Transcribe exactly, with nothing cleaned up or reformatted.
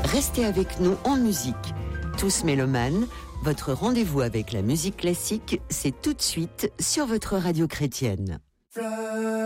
Restez avec nous en musique. Tous mélomanes, votre rendez-vous avec la musique classique, c'est tout de suite sur votre radio chrétienne.